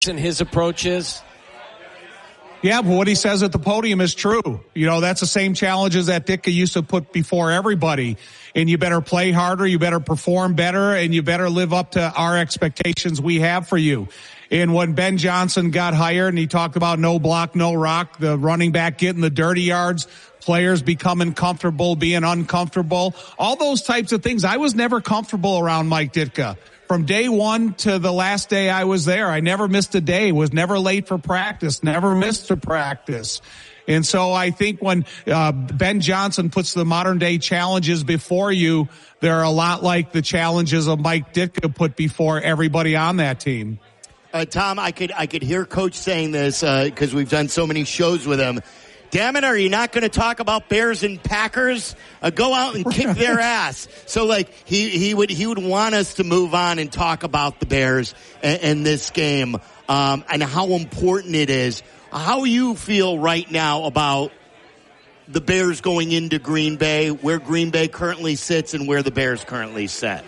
and his approach is? Yeah, but what he says at the podium is true. You know, that's the same challenges that Ditka used to put before everybody. And you better play harder, you better perform better, and you better live up to our expectations we have for you. And when Ben Johnson got hired and he talked about no block, no rock, the running back getting the dirty yards, players becoming comfortable, being uncomfortable, all those types of things. I was never comfortable around Mike Ditka. From day one to the last day I was there, I never missed a day, was never late for practice, never missed a practice. And so I think when Ben Johnson puts the modern day challenges before you, they're a lot like the challenges of Mike Ditka put before everybody on that team. Tom, I could hear Coach saying this because we've done so many shows with him. Damn it, are you not going to talk about Bears and Packers? Go out and kick their ass. So, like, he would want us to move on and talk about the Bears and this game and how important it is. How you feel right now about the Bears going into Green Bay, where Green Bay currently sits and where the Bears currently sit?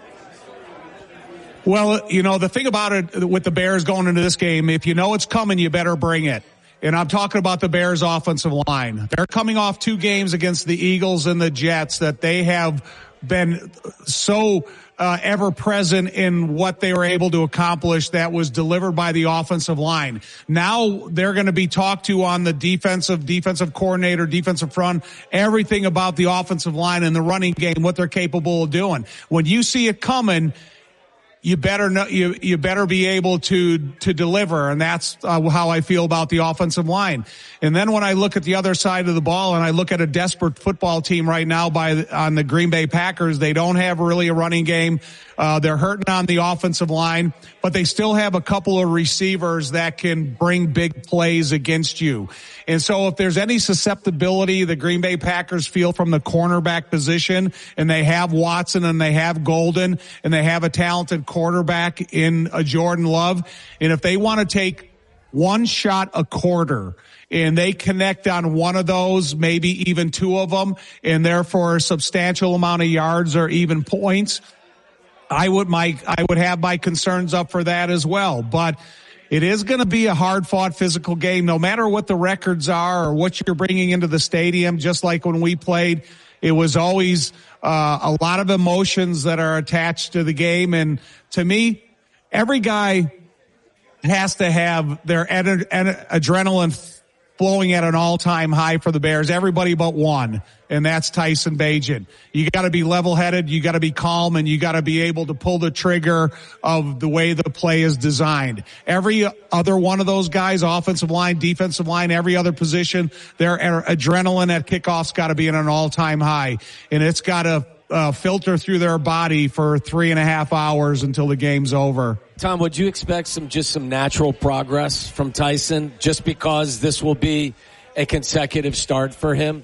Well, you know, the thing about it with the Bears going into this game, if you know it's coming, you better bring it. And I'm talking about the Bears offensive line. They're coming off 2 games against the Eagles and the Jets that they have been so ever present in what they were able to accomplish that was delivered by the offensive line. Now they're going to be talked to on the defensive coordinator, defensive front, everything about the offensive line and the running game, what they're capable of doing. When you see it coming, you better know, you better be able to deliver. And that's how I feel about the offensive line. And then when I look at the other side of the ball and I look at a desperate football team right now on the Green Bay Packers, they don't have really a running game. They're hurting on the offensive line, but they still have a couple of receivers that can bring big plays against you. And so if there's any susceptibility the Green Bay Packers feel from the cornerback position, and they have Watson and they have Golden and they have a talented quarterback in Jordan Love, and if they want to take one shot a quarter and they connect on one of those, maybe even 2 of them, and therefore a substantial amount of yards or even points, I would have my concerns up for that as well. But it is going to be a hard-fought physical game, no matter what the records are or what you're bringing into the stadium. Just like when we played, it was always a lot of emotions that are attached to the game. And to me, every guy has to have their adrenaline flowing at an all-time high for the Bears, everybody but one, and that's Tyson Bagent. You got to be level-headed, you got to be calm, and you got to be able to pull the trigger of the way the play is designed. Every other one of those guys, offensive line, defensive line, every other position, their adrenaline at kickoff's got to be at an all-time high, and it's got to filter through their body for 3.5 hours until the game's over. Tom, would you expect some natural progress from Tyson just because this will be a consecutive start for him?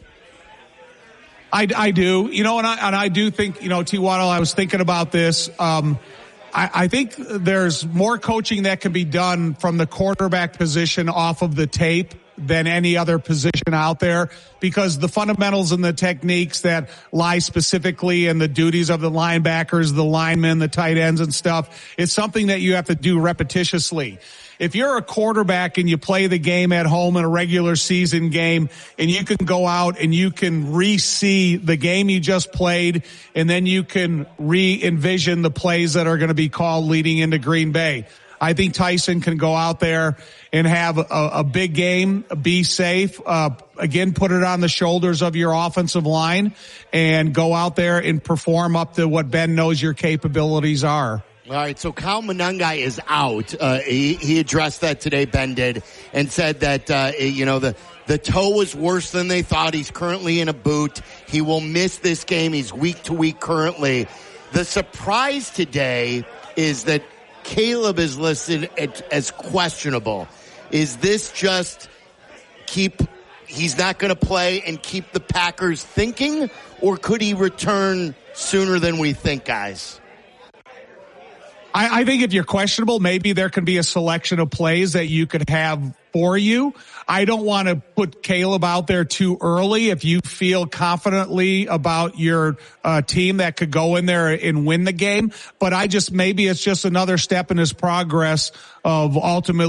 I do. You know, and I do think, you know, T. Waddle, I was thinking about this. I think there's more coaching that can be done from the quarterback position off of the tape than any other position out there, because the fundamentals and the techniques that lie specifically in the duties of the linebackers, the linemen, the tight ends and stuff, it's something that you have to do repetitiously. If you're a quarterback and you play the game at home in a regular season game, and you can go out and you can re-see the game you just played, and then you can re-envision the plays that are going to be called leading into Green Bay. I think Tyson can go out there and have a big game, be safe, again, put it on the shoulders of your offensive line, and go out there and perform up to what Ben knows your capabilities are. All right, so Kyle Monangai is out. He addressed that today, Ben did, and said that, the toe was worse than they thought. He's currently in a boot. He will miss this game. He's week to week currently. The surprise today is that Caleb is listed as questionable. Is this just he's not going to play and keep the Packers thinking, or could he return sooner than we think, guys? I think if you're questionable, maybe there can be a selection of plays that you could have for you. I don't want to put Caleb out there too early if you feel confidently about your team that could go in there and win the game. But maybe it's just another step in his progress of ultimately